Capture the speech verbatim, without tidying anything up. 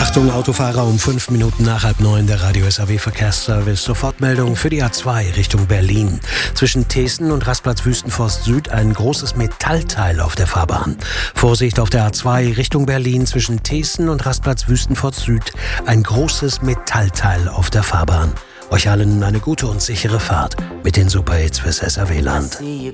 Achtung, Autofahrer, um fünf Minuten nach halb neun der Radio S A W Verkehrsservice. Sofortmeldung für die A zwei Richtung Berlin. Zwischen Thesen und Rastplatz Wüstenforst Süd ein großes Metallteil auf der Fahrbahn. Vorsicht auf der A zwei Richtung Berlin. Zwischen Thesen und Rastplatz Wüstenforst Süd ein großes Metallteil auf der Fahrbahn. Euch allen eine gute und sichere Fahrt mit den Superhits fürs S A W-Land.